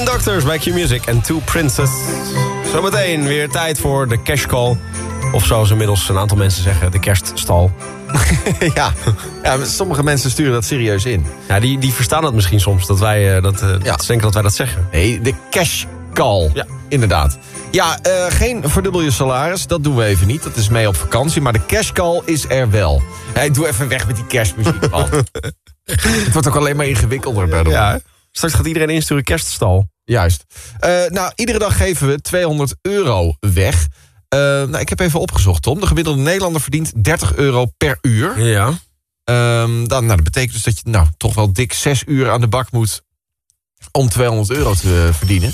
Doctors bij Q-Music en Two Princes. Zometeen weer tijd voor de cash call. Of zoals inmiddels een aantal mensen zeggen, de kerststal. ja, sommige mensen sturen dat serieus in. Ja, die verstaan dat misschien soms, dat wij dat denken dat wij dat zeggen. Nee, de cash call. Ja, inderdaad. Ja, geen verdubbel je salaris, dat doen we even niet. Dat is mee op vakantie, maar de cash call is er wel. Hey, doe even weg met die kerstmuziek, man. Het wordt ook alleen maar ingewikkelder bij de Ja, straks gaat iedereen insturen kerststal. Juist. Iedere dag geven we €200 weg. Ik heb even opgezocht, Tom. De gemiddelde Nederlander verdient €30 per uur. Ja. Dat betekent dus dat je toch wel dik 6 uur aan de bak moet om €200 te verdienen.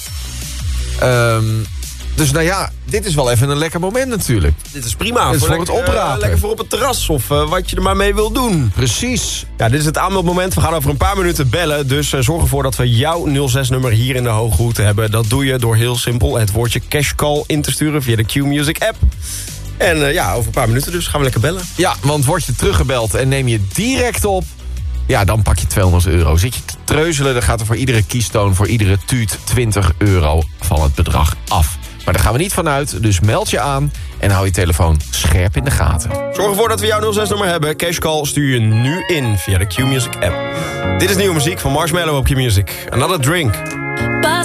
Dus dit is wel even een lekker moment natuurlijk. Dit is prima. Dit is voor het oprapen. Lekker voor op het terras of wat je er maar mee wil doen. Precies. Ja, dit is het aanmeldmoment. We gaan over een paar minuten bellen. Dus zorg ervoor dat we jouw 06-nummer hier in de Hoge Hoed hebben. Dat doe je door heel simpel het woordje cashcall in te sturen via de Q-Music app. En over een paar minuten dus gaan we lekker bellen. Ja, want word je teruggebeld en neem je direct op, ja, dan pak je €200. Zit je te treuzelen, dan gaat er voor iedere keystoon, voor iedere tuut €20 van het bedrag af. Maar daar gaan we niet vanuit, dus meld je aan en hou je telefoon scherp in de gaten. Zorg ervoor dat we jouw 06-nummer hebben. Cashcall stuur je nu in via de Q-Music app. Dit is nieuwe muziek van Marshmello op Q-Music. Another Drink.